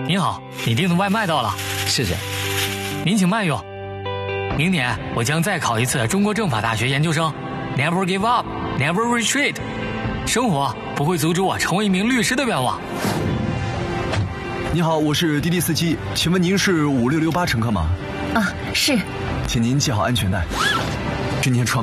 您好，你订的外卖到了， 谢谢。 您请慢用。明年我将再考一次中国政法大学研究生 ，Never give up, never retreat。生活不会阻止我成为一名律师的愿望。 你好，我是滴滴司机，请问您是5668乘客吗？ 啊，是。 请您系好安全带。今天穿